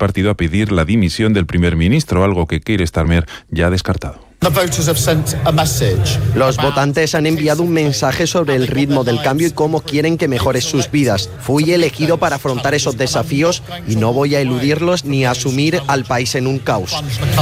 partido a pedir la dimisión del primer ministro, algo que Keir Starmer ya ha descartado. Los votantes han enviado un mensaje sobre el ritmo del cambio y cómo quieren que mejore sus vidas. Fui elegido para afrontar esos desafíos y no voy a eludirlos ni a asumir al país en un caos.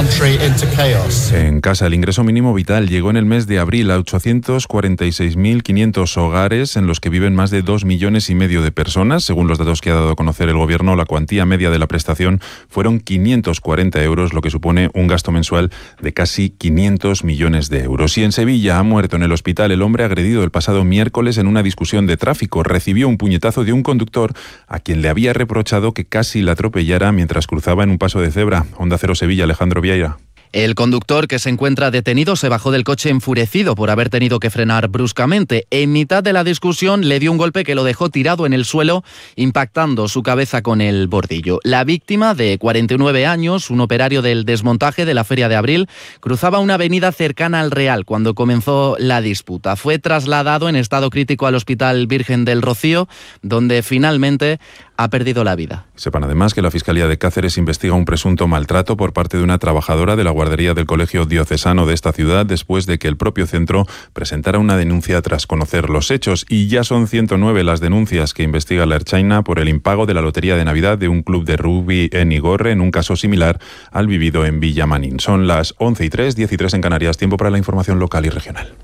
En casa, el ingreso mínimo vital llegó en el mes de abril a 846.500 hogares, en los que viven más de 2,5 millones de personas. Según los datos que ha dado a conocer el Gobierno, la cuantía media de la prestación fueron 540 euros, lo que supone un gasto mensual de casi 500 millones de euros. Y en Sevilla ha muerto en el hospital el hombre agredido el pasado miércoles en una discusión de tráfico. Recibió un puñetazo de un conductor a quien le había reprochado que casi la atropellara mientras cruzaba en un paso de cebra. Onda Cero Sevilla, Alejandro Vieira. El conductor, que se encuentra detenido, se bajó del coche enfurecido por haber tenido que frenar bruscamente. En mitad de la discusión le dio un golpe que lo dejó tirado en el suelo, impactando su cabeza con el bordillo. La víctima, de 49 años, un operario del desmontaje de la Feria de Abril, cruzaba una avenida cercana al Real cuando comenzó la disputa. Fue trasladado en estado crítico al Hospital Virgen del Rocío, donde finalmente ha perdido la vida. Sepan además que la Fiscalía de Cáceres investiga un presunto maltrato por parte de una trabajadora de la guardería del Colegio Diocesano de esta ciudad, después de que el propio centro presentara una denuncia tras conocer los hechos. Y ya son 109 las denuncias que investiga la Ertzaina por el impago de la lotería de Navidad de un club de rugby en Igorre, en un caso similar al vivido en Villamanín. Son las 11:03, 10:03 en Canarias. Tiempo para la información local y regional.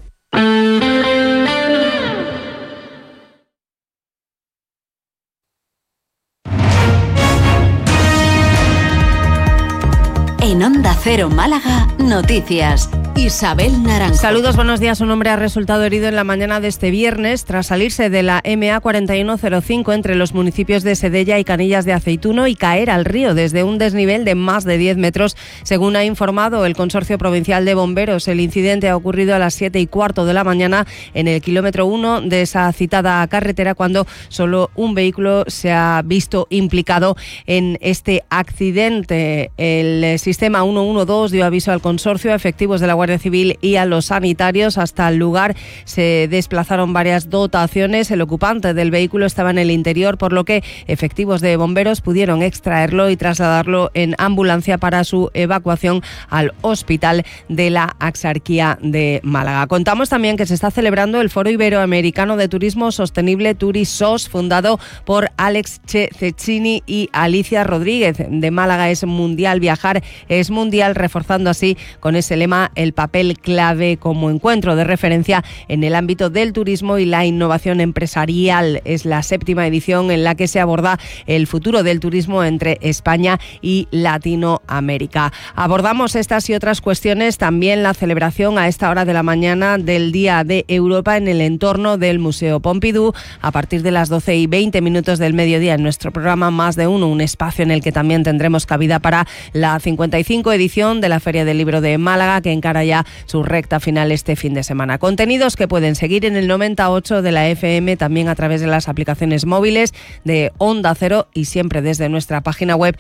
En Onda Cero Málaga, noticias. Isabel Naranjo. Saludos, buenos días. Un hombre ha resultado herido en la mañana de este viernes tras salirse de la MA 4105 entre los municipios de Sedella y Canillas de Aceituno y caer al río desde un desnivel de más de 10 metros, según ha informado el Consorcio Provincial de Bomberos. El incidente ha ocurrido a las 7:15 de la mañana en el kilómetro 1 de esa citada carretera, cuando solo un vehículo se ha visto implicado en este accidente. El sistema 112 dio aviso al consorcio, a efectivos de la Guardia Civil y a los sanitarios. Hasta el lugar se desplazaron varias dotaciones. El ocupante del vehículo estaba en el interior, por lo que efectivos de bomberos pudieron extraerlo y trasladarlo en ambulancia para su evacuación al Hospital de la Axarquía de Málaga. Contamos también que se está celebrando el Foro Iberoamericano de Turismo Sostenible Turisos, fundado por Alex Cecchini y Alicia Rodríguez. De Málaga es mundial, viajar es mundial, reforzando así con ese lema el papel clave como encuentro de referencia en el ámbito del turismo y la innovación empresarial. Es la 7ª edición en la que se aborda el futuro del turismo entre España y Latinoamérica. Abordamos estas y otras cuestiones, también la celebración a esta hora de la mañana del Día de Europa en el entorno del Museo Pompidou, a partir de las 12:20 del mediodía en nuestro programa Más de Uno, un espacio en el que también tendremos cabida para la 55 edición de la Feria del Libro de Málaga, que encara ya su recta final este fin de semana. Contenidos que pueden seguir en el 98 de la FM, también a través de las aplicaciones móviles de Onda Cero y siempre desde nuestra página web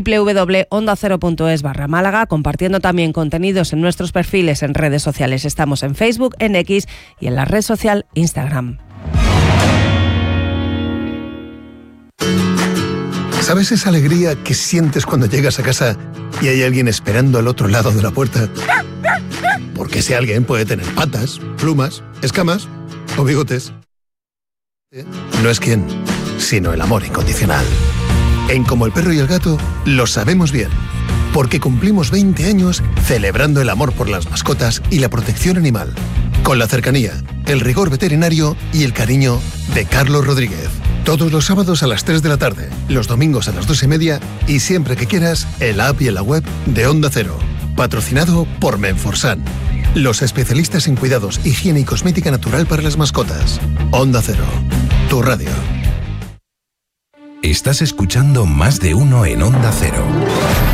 www.ondacero.es/Málaga, compartiendo también contenidos en nuestros perfiles en redes sociales. Estamos en Facebook, en X y en la red social Instagram. ¿Sabes esa alegría que sientes cuando llegas a casa y hay alguien esperando al otro lado de la puerta? Porque ese alguien puede tener patas, plumas, escamas o bigotes. No es quién, sino el amor incondicional. En Como el Perro y el Gato lo sabemos bien, porque cumplimos 20 años celebrando el amor por las mascotas y la protección animal, con la cercanía, el rigor veterinario y el cariño de Carlos Rodríguez. Todos los sábados a las 3 de la tarde, los domingos a las 2:30 y siempre que quieras, en la app y en la web de Onda Cero. Patrocinado por Menforsan, los especialistas en cuidados, higiene y cosmética natural para las mascotas. Onda Cero, tu radio. Estás escuchando Más de Uno en Onda Cero.